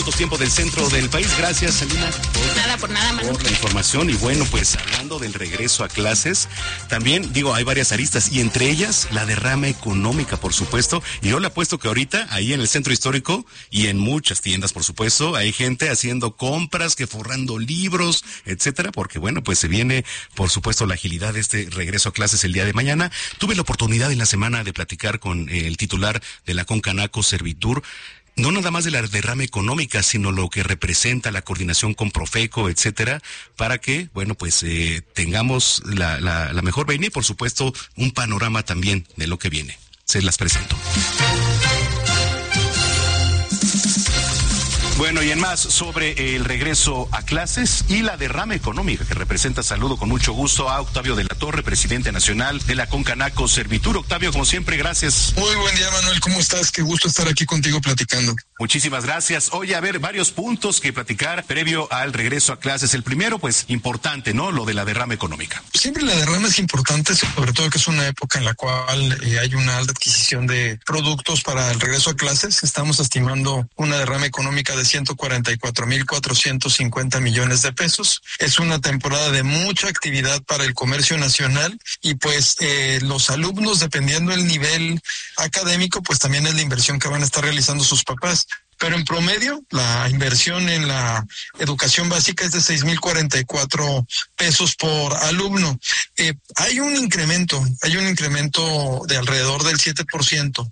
minutos tiempo del centro del país. Gracias, Celina. Por nada, Manu. Por la información. Y bueno, pues hablando del regreso a clases, también hay varias aristas y entre ellas la derrama económica, por supuesto. Y yo le apuesto que ahorita ahí en el centro histórico y en muchas tiendas, por supuesto, hay gente haciendo compras, que forrando libros, etcétera, porque bueno, pues se viene, por supuesto, la agilidad de este regreso a clases el día de mañana. Tuve la oportunidad en la semana de platicar con el titular de la Concanaco Servitur, no nada más de la derrama económica, sino lo que representa la coordinación con Profeco, etcétera, para que, bueno, pues tengamos la mejor vaina y, por supuesto, un panorama también de lo que viene. Se las presento. Bueno, y en más sobre el regreso a clases y la derrama económica que representa, saludo con mucho gusto a Octavio de la Torre, presidente nacional de la Concanaco Servitur. Octavio, como siempre, gracias. Muy buen día, Manuel, ¿cómo estás? Qué gusto estar aquí contigo platicando. Muchísimas gracias. Oye, a ver, varios puntos que platicar previo al regreso a clases. El primero, pues, importante, ¿no? Lo de la derrama económica. Siempre la derrama es importante, sobre todo que es una época en la cual hay una alta adquisición de productos para el regreso a clases. Estamos estimando una derrama económica de 144,450 millones de pesos. Es una temporada de mucha actividad para el comercio nacional y pues los alumnos, dependiendo del nivel académico, pues también es la inversión que van a estar realizando sus papás. Pero en promedio, la inversión en la educación básica es de 6,044 pesos por alumno. Hay un incremento de alrededor del 7%.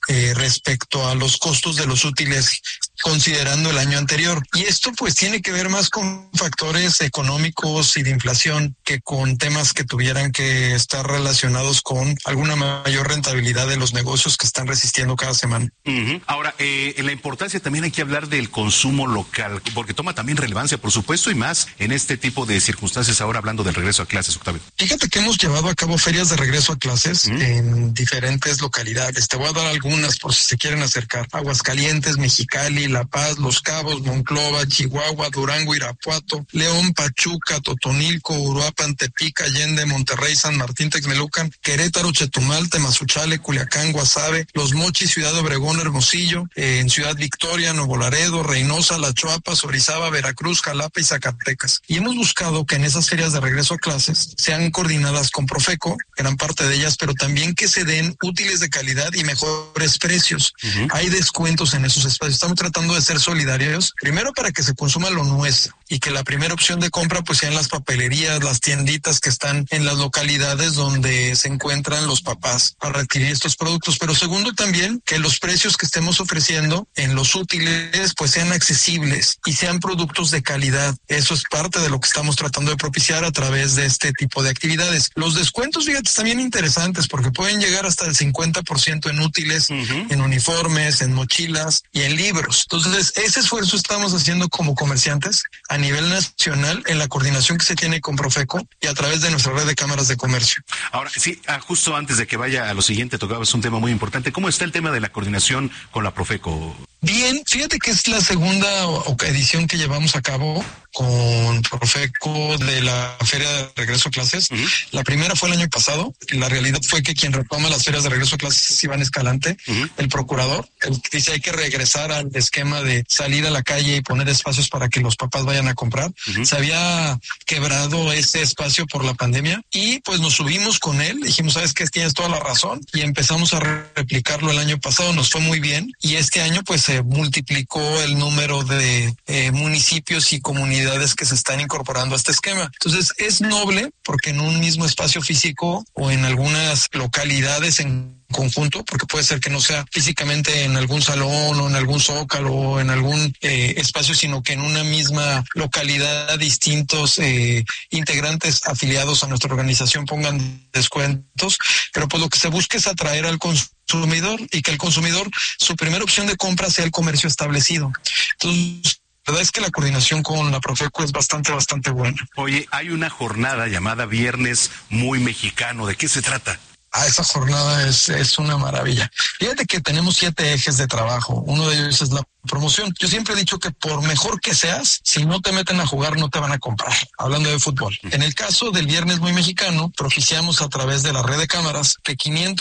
Respecto a los costos de los útiles considerando el año anterior. Y esto pues tiene que ver más con factores económicos y de inflación que con temas que tuvieran que estar relacionados con alguna mayor rentabilidad de los negocios que están resistiendo cada semana. Uh-huh. Ahora, en la importancia también hay que hablar del consumo local, porque toma también relevancia, por supuesto, y más en este tipo de circunstancias ahora hablando del regreso a clases, Octavio. Fíjate que hemos llevado a cabo ferias de regreso a clases en diferentes localidades. Te voy a dar algunas por si se quieren acercar. Aguascalientes, Mexicali, La Paz, Los Cabos, Monclova, Chihuahua, Durango, Irapuato, León, Pachuca, Totonilco, Uruapan, Tepic, Allende, Monterrey, San Martín, Texmelucan, Querétaro, Chetumal, Temazunchale, Culiacán, Guasave, Los Mochis, Ciudad Obregón, Hermosillo, en Ciudad Victoria, Nuevo Laredo, Reynosa, La Chuapas, Orizaba, Veracruz, Jalapa y Zacatecas. Y hemos buscado que en esas ferias de regreso a clases sean coordinadas con Profeco, gran parte de ellas, pero también que se den útiles de calidad y mejores precios. Uh-huh. Hay descuentos en esos espacios. Estamos tratando de ser solidarios, primero para que se consuma lo nuestro y que la primera opción de compra pues sean las papelerías, las tienditas que están en las localidades donde se encuentran los papás para adquirir estos productos, pero segundo también que los precios que estemos ofreciendo en los útiles pues sean accesibles y sean productos de calidad. Eso es parte de lo que estamos tratando de propiciar a través de este tipo de actividades. Los descuentos, fíjate, están bien interesantes porque pueden llegar hasta el 50% en útiles, en uniformes, en mochilas y en libros. Entonces, ese esfuerzo estamos haciendo como comerciantes a nivel nacional en la coordinación que se tiene con Profeco y a través de nuestra red de cámaras de comercio. Ahora, sí, justo antes de que vaya a lo siguiente, tocabas un tema muy importante. ¿Cómo está el tema de la coordinación con la Profeco? Bien, fíjate que es la segunda edición que llevamos a cabo con Profeco de la Feria de Regreso a Clases. Uh-huh. La primera fue el año pasado. La realidad fue que quien retoma las ferias de regreso a clases es Iván Escalante, el procurador, el que dice hay que regresar al esquema de salir a la calle y poner espacios para que los papás vayan a comprar. Uh-huh. Se había quebrado ese espacio por la pandemia y pues nos subimos con él. Dijimos, ¿sabes qué? Tienes toda la razón. Y empezamos a replicarlo el año pasado. Nos fue muy bien. Y este año pues se multiplicó el número de municipios y comunidades que se están incorporando a este esquema. Entonces es noble porque en un mismo espacio físico o en algunas localidades en conjunto, porque puede ser que no sea físicamente en algún salón o en algún zócalo o en algún espacio, sino que en una misma localidad distintos integrantes afiliados a nuestra organización pongan descuentos, pero pues lo que se busca es atraer al consumidor y que el consumidor, su primera opción de compra sea el comercio establecido. Entonces, la verdad es que la coordinación con la Profeco es bastante buena. Oye, hay una jornada llamada Viernes Muy Mexicano. ¿De qué se trata? Esa jornada es una maravilla. Fíjate que tenemos 7 ejes de trabajo. Uno de ellos es la promoción. Yo siempre he dicho que por mejor que seas, si no te meten a jugar, no te van a comprar. Hablando de fútbol. En el caso del Viernes Muy Mexicano, propiciamos a través de la red de cámaras que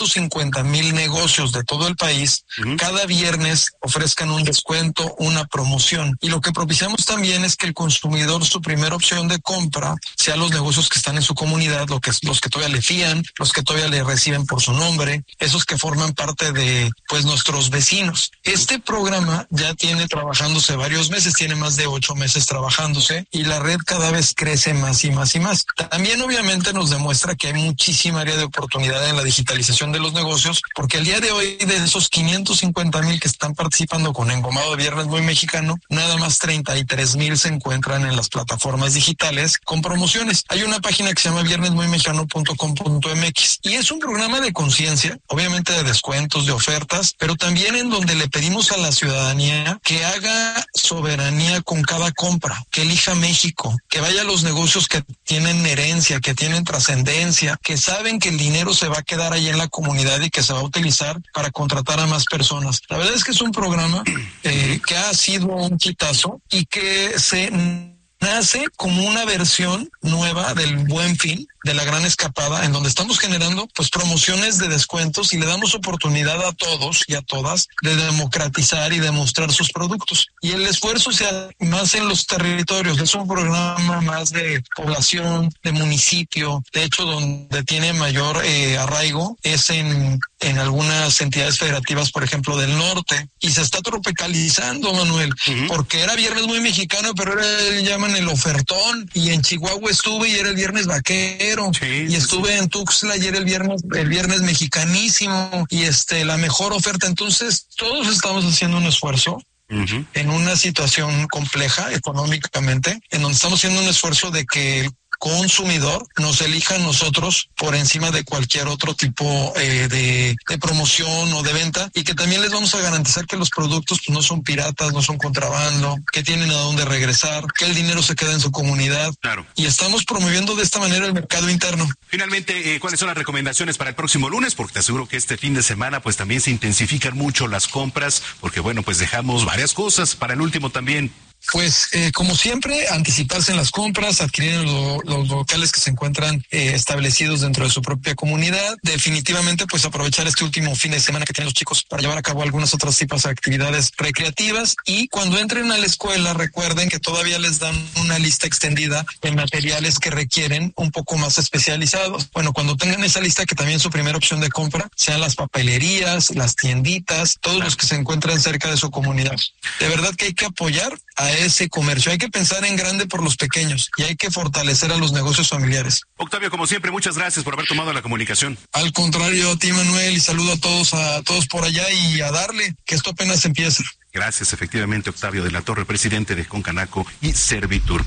550,000 negocios de todo el país cada viernes ofrezcan un descuento, una promoción. Y lo que propiciamos también es que el consumidor, su primera opción de compra, sea los negocios que están en su comunidad, los que todavía le fían, los que todavía le reciben por su nombre, esos que forman parte de pues nuestros vecinos. Este programa ya tiene trabajándose varios meses, tiene más de 8 meses trabajándose y la red cada vez crece más y más y más. También obviamente nos demuestra que hay muchísima área de oportunidad en la digitalización de los negocios, porque el día de hoy de esos 550,000 que están participando con Engomado Viernes Muy Mexicano, nada más 33,000 se encuentran en las plataformas digitales con promociones. Hay una página que se llama viernesmuymexicano.com.mx y es un programa de conciencia, obviamente de descuentos, de ofertas, pero también en donde le pedimos a la ciudadanía que haga soberanía con cada compra, que elija México, que vaya a los negocios que tienen herencia, que tienen trascendencia, que saben que el dinero se va a quedar ahí en la comunidad y que se va a utilizar para contratar a más personas. La verdad es que es un programa que ha sido un quitazo y que se nace como una versión nueva del Buen Fin, de la Gran Escapada, en donde estamos generando pues promociones de descuentos y le damos oportunidad a todos y a todas de democratizar y demostrar sus productos. Y el esfuerzo se hace más en los territorios, es un programa más de población, de municipio. De hecho, donde tiene mayor arraigo es en algunas entidades federativas, por ejemplo, del norte, y se está tropicalizando, Manuel, porque era Viernes Muy Mexicano, pero ahora llaman el ofertón, y en Chihuahua estuve y era el Viernes Vaquero, y estuve en Tuxtla y era el viernes mexicanísimo, y la mejor oferta. Entonces, todos estamos haciendo un esfuerzo en una situación compleja económicamente, en donde estamos haciendo un esfuerzo de que el consumidor nos elija a nosotros por encima de cualquier otro tipo de promoción o de venta, y que también les vamos a garantizar que los productos pues, no son piratas, no son contrabando, que tienen a dónde regresar, que el dinero se queda en su comunidad. Claro. Y estamos promoviendo de esta manera el mercado interno. Finalmente, ¿cuáles son las recomendaciones para el próximo lunes? Porque te aseguro que este fin de semana pues también se intensifican mucho las compras, porque bueno, pues dejamos varias cosas para el último también. Pues como siempre, anticiparse en las compras, adquirir los locales que se encuentran establecidos dentro de su propia comunidad. Definitivamente pues aprovechar este último fin de semana que tienen los chicos para llevar a cabo algunas otras tipos de actividades recreativas, y cuando entren a la escuela recuerden que todavía les dan una lista extendida de materiales que requieren un poco más especializados. Bueno, cuando tengan esa lista, que también su primera opción de compra sean las papelerías, las tienditas, todos los que se encuentran cerca de su comunidad. De verdad que hay que apoyar a ese comercio, hay que pensar en grande por los pequeños y hay que fortalecer a los negocios familiares. Octavio, como siempre, muchas gracias por haber tomado la comunicación. Al contrario, a ti, Manuel, y saludo a todos por allá, y a darle, que esto apenas empieza. Gracias, efectivamente, Octavio de la Torre, presidente de Concanaco y Servitur.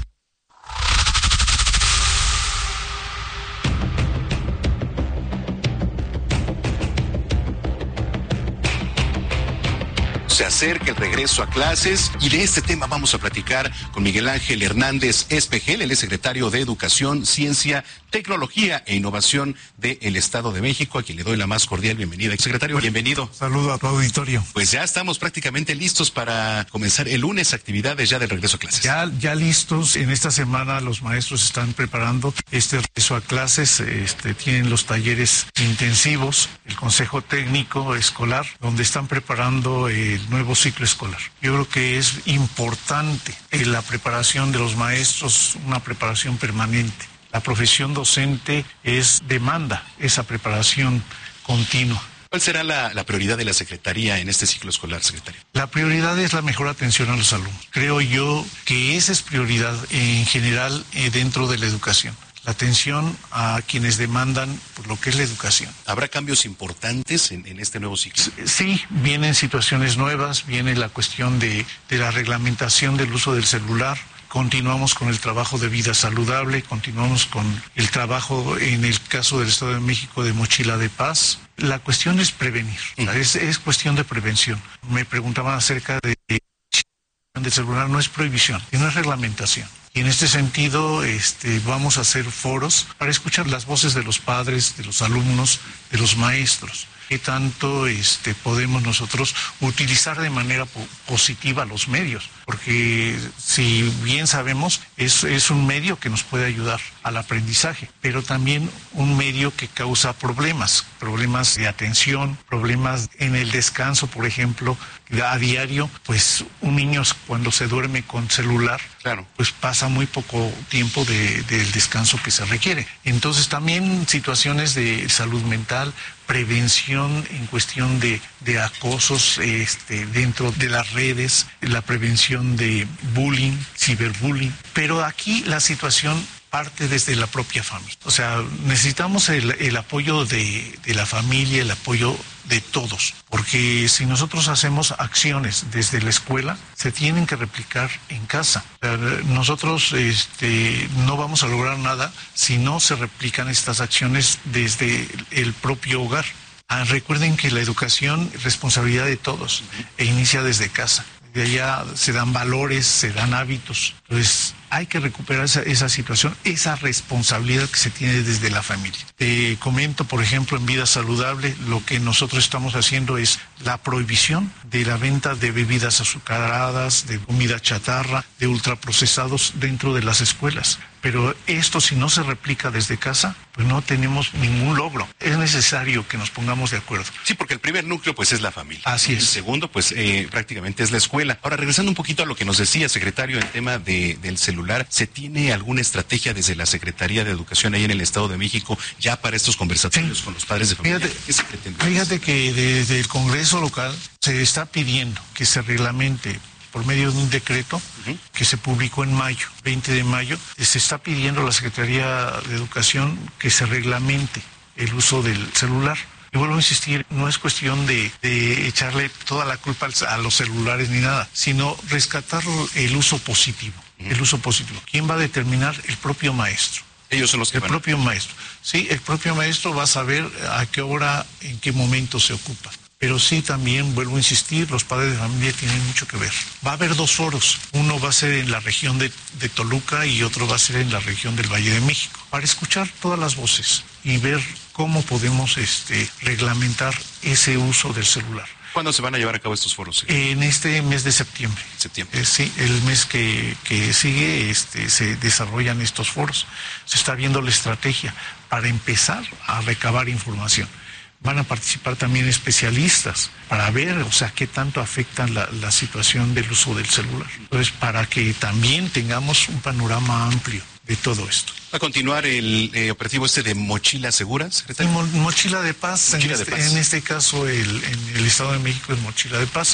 Se acerca el regreso a clases y de este tema vamos a platicar con Miguel Ángel Hernández Espejel, él es secretario de Educación, Ciencia, Tecnología e Innovación del Estado de México, a quien le doy la más cordial bienvenida. Secretario, bienvenido. Saludo a tu auditorio. Pues ya estamos prácticamente listos para comenzar el lunes actividades ya del regreso a clases. Ya listos. En esta semana los maestros están preparando este regreso a clases, tienen los talleres intensivos, el Consejo Técnico Escolar, donde están preparando el nuevo ciclo escolar. Yo creo que es importante la preparación de los maestros, una preparación permanente. La profesión docente demanda esa preparación continua. ¿Cuál será la prioridad de la Secretaría en este ciclo escolar, secretario? La prioridad es la mejor atención a los alumnos. Creo yo que esa es prioridad en general dentro de la educación. La atención a quienes demandan por lo que es la educación. ¿Habrá cambios importantes en este nuevo ciclo? Sí, vienen situaciones nuevas, viene la cuestión de la reglamentación del uso del celular. Continuamos con el trabajo de vida saludable, continuamos con el trabajo en el caso del Estado de México de mochila de paz. La cuestión es prevenir, es cuestión de prevención. Me preguntaban acerca del celular, no es prohibición, sino es reglamentación. Y en este sentido, vamos a hacer foros para escuchar las voces de los padres, de los alumnos, de los maestros. ¿Qué tanto podemos nosotros utilizar de manera positiva los medios? Porque si bien sabemos, es un medio que nos puede ayudar al aprendizaje, pero también un medio que causa problemas de atención, problemas en el descanso, por ejemplo, a diario, pues un niño cuando se duerme con celular, claro, pues pasa muy poco tiempo del descanso que se requiere. Entonces también situaciones de salud mental, prevención en cuestión de acosos dentro de las redes, la prevención de bullying, ciberbullying. Pero aquí la situación parte desde la propia familia. O sea, necesitamos el apoyo de la familia, el apoyo de todos, porque si nosotros hacemos acciones desde la escuela, se tienen que replicar en casa. O sea, nosotros no vamos a lograr nada si no se replican estas acciones desde el propio hogar. Recuerden que la educación es responsabilidad de todos e inicia desde casa. De allá se dan valores, se dan hábitos. Entonces hay que recuperar esa situación, esa responsabilidad que se tiene desde la familia. Te comento, por ejemplo, en Vida Saludable, lo que nosotros estamos haciendo es la prohibición de la venta de bebidas azucaradas, de comida chatarra, de ultraprocesados dentro de las escuelas. Pero esto, si no se replica desde casa, pues no tenemos ningún logro. Es necesario que nos pongamos de acuerdo. Sí, porque el primer núcleo pues es la familia. Así es. El segundo pues prácticamente es la escuela. Ahora, regresando un poquito a lo que nos decía, secretario, el tema del celular, ¿se tiene alguna estrategia desde la Secretaría de Educación ahí en el Estado de México ya para estos conversatorios con los padres de familia? Fíjate que desde el Congreso local se está pidiendo que se reglamente por medio de un decreto que se publicó en mayo, 20 de mayo, se está pidiendo a la Secretaría de Educación que se reglamente el uso del celular. Y vuelvo a insistir, no es cuestión de echarle toda la culpa a los celulares ni nada, sino rescatar el uso positivo. El uso positivo. ¿Quién va a determinar? El propio maestro. Ellos son los que El propio maestro. Sí, el propio maestro va a saber a qué hora, en qué momento se ocupa. Pero sí, también, vuelvo a insistir, los padres de familia tienen mucho que ver. Va a haber dos foros. Uno va a ser en la región de Toluca y otro va a ser en la región del Valle de México, para escuchar todas las voces y ver cómo podemos reglamentar ese uso del celular. ¿Cuándo se van a llevar a cabo estos foros? En este mes de septiembre. Sí, el mes que sigue se desarrollan estos foros. Se está viendo la estrategia para empezar a recabar información. Van a participar también especialistas para ver, o sea, qué tanto afecta la situación del uso del celular. Entonces, para que también tengamos un panorama amplio de todo esto. ¿Va a continuar el operativo de Mochila Segura, secretario? Mochila de Paz. En este caso, en el Estado de México es Mochila de Paz.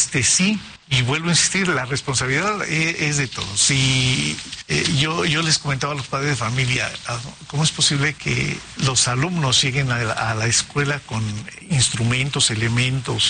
Sí. Y vuelvo a insistir, la responsabilidad es de todos. Si yo les comentaba a los padres de familia, ¿cómo es posible que los alumnos lleguen a la escuela con instrumentos, elementos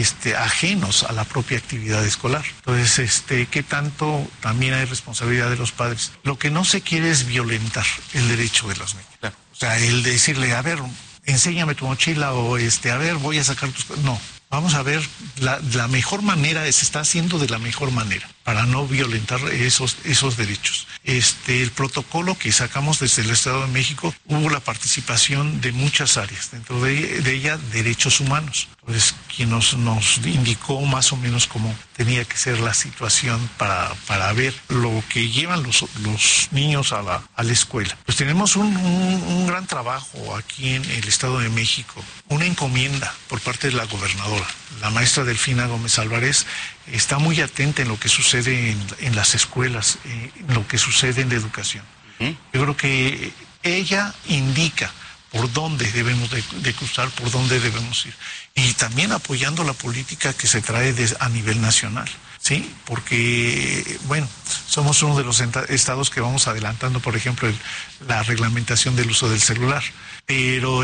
ajenos a la propia actividad escolar? Entonces, ¿qué tanto también hay responsabilidad de los padres? Lo que no se quiere es violentar el derecho de los niños. Claro. O sea, el decirle, a ver, enséñame tu mochila o a ver, voy a sacar tus... No. Vamos a ver, la mejor manera, se está haciendo de la mejor manera para no violentar esos derechos. El protocolo que sacamos desde el Estado de México, hubo la participación de muchas áreas, dentro de ella derechos humanos. Entonces, quien nos indicó más o menos cómo tenía que ser la situación para ver lo que llevan los niños a la escuela. Pues tenemos un gran trabajo aquí en el Estado de México, una encomienda por parte de la gobernadora. La maestra Delfina Gómez Álvarez está muy atenta en lo que sucede en las escuelas, en lo que sucede en la educación. Yo creo que ella indica por dónde debemos de cruzar, por dónde debemos ir. Y también apoyando la política que se trae a nivel nacional. Sí, porque, bueno, somos uno de los estados que vamos adelantando, por ejemplo, la reglamentación del uso del celular. Pero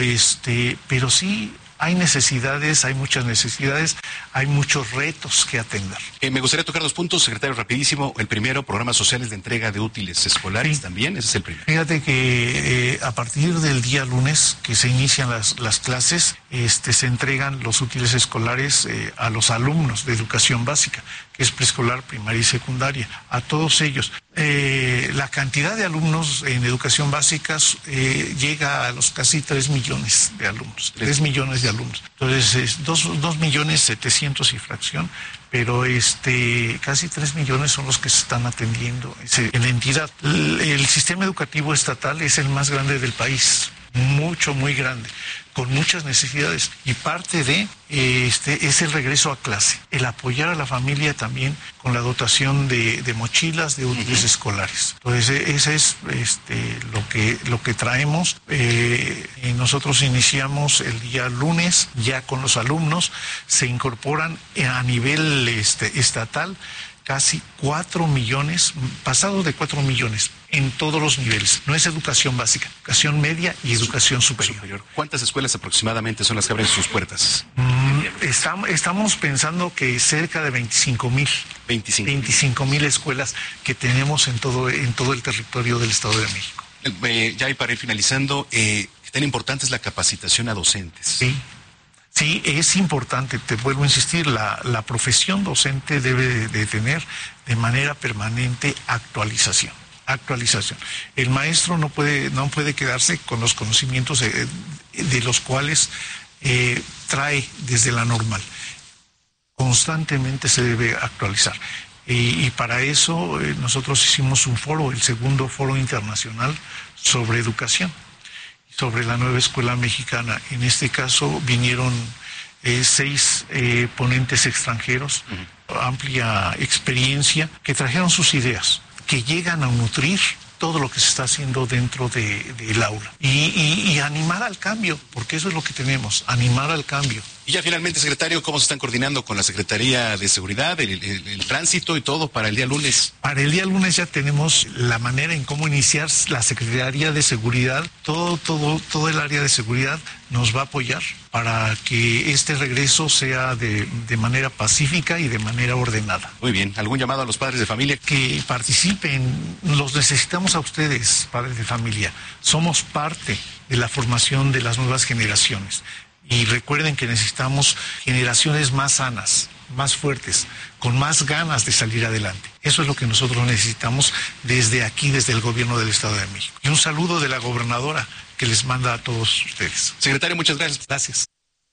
sí, hay necesidades, hay muchas necesidades, hay muchos retos que atender. Me gustaría tocar dos puntos, secretario, rapidísimo. El primero, programas sociales de entrega de útiles escolares, sí. También, ese es el primero. Fíjate que a partir del día lunes que se inician las clases, se entregan los útiles escolares a los alumnos de educación básica, que es preescolar, primaria y secundaria, a todos ellos. La cantidad de alumnos en educación básica llega a los casi 3 millones de alumnos. 3 millones de alumnos. Entonces, es 2.700.000 y fracción, pero casi 3 millones son los que se están atendiendo en la entidad. El sistema educativo estatal es el más grande del país. Muy grande, con muchas necesidades, y parte de es el regreso a clase, el apoyar a la familia también con la dotación de mochilas, de útiles escolares. Entonces ese es lo que traemos. Nosotros iniciamos el día lunes ya con los alumnos. Se incorporan a nivel estatal casi 4 millones, pasado de 4 millones, en todos los niveles. No es educación básica, educación media y educación superior. ¿Cuántas escuelas aproximadamente son las que abren sus puertas? Estamos pensando que cerca de 25,000. 25,000 escuelas que tenemos en todo el territorio del Estado de México. Ya y para ir finalizando, tan importante es la capacitación a docentes. Sí, es importante, te vuelvo a insistir, la profesión docente debe de tener de manera permanente actualización. El maestro no puede quedarse con los conocimientos de los cuales trae desde la normal. Constantemente se debe actualizar. Y para eso nosotros hicimos un foro, el segundo foro internacional sobre educación, sobre la nueva escuela mexicana. En este caso vinieron 6 ponentes extranjeros, amplia experiencia, que trajeron sus ideas, que llegan a nutrir todo lo que se está haciendo dentro del aula. Y animar al cambio, porque eso es lo que tenemos, animar al cambio. Y ya finalmente, secretario, ¿cómo se están coordinando con la Secretaría de Seguridad, el tránsito y todo para el día lunes? Para el día lunes ya tenemos la manera en cómo iniciar. La Secretaría de Seguridad, todo el área de seguridad nos va a apoyar para que este regreso sea de manera pacífica y de manera ordenada. Muy bien. ¿Algún llamado a los padres de familia? Que participen. Los necesitamos a ustedes, padres de familia. Somos parte de la formación de las nuevas generaciones. Y recuerden que necesitamos generaciones más sanas, más fuertes, con más ganas de salir adelante. Eso es lo que nosotros necesitamos desde aquí, desde el gobierno del Estado de México. Y un saludo de la gobernadora que les manda a todos ustedes. Secretario, muchas gracias. Gracias.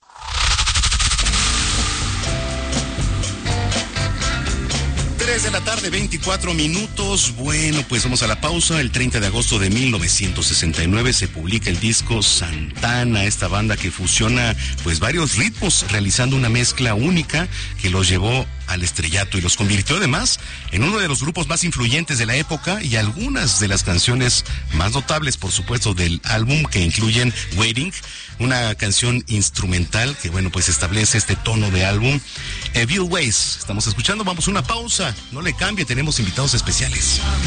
3 de la tarde, 24 minutos. Bueno, pues vamos a la pausa. El 30 de agosto de 1969 se publica el disco Santana, esta banda que fusiona pues varios ritmos, realizando una mezcla única que los llevó al estrellato y los convirtió además en uno de los grupos más influyentes de la época, y algunas de las canciones más notables, por supuesto, del álbum, que incluyen Waiting, una canción instrumental que, bueno, pues establece este tono de álbum. Evil Ways, estamos escuchando, vamos a una pausa, no le cambie, tenemos invitados especiales.